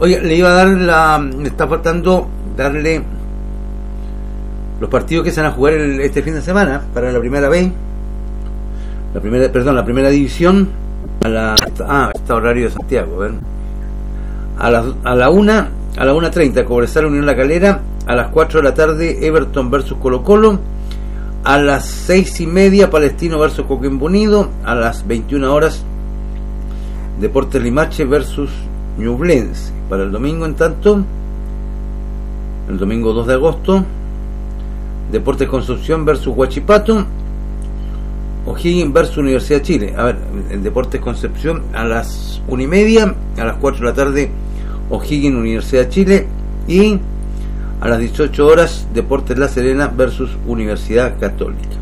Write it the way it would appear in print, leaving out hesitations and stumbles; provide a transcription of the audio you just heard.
Oye, le iba a dar me está faltando darle los partidos que se van a jugar este fin de semana para la primera vez, la primera división, está horario de Santiago, a ver. A la 1:30 Cobresal Unión La Calera, a las 4 de la tarde Everton versus Colo Colo, a las 6:30 Palestino versus Coquimbo Unido, a las 21 horas Deportes Limache versus Ñublense. Para el domingo, en tanto, el domingo 2 de agosto, Deportes Concepción versus Huachipato, O'Higgins versus Universidad de Chile. A ver, el Deportes Concepción a las 1:30, a las 4 de la tarde O'Higgins Universidad de Chile, y a las 18 horas Deportes La Serena versus Universidad Católica.